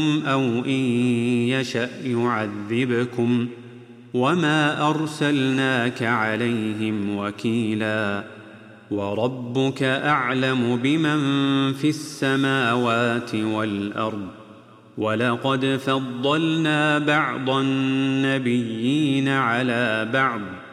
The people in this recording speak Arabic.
أو إن يشأ يعذبكم وما أرسلناك عليهم وكيلا وربك أعلم بمن في السماوات والأرض ولقد فضلنا بعض النبيين على بعض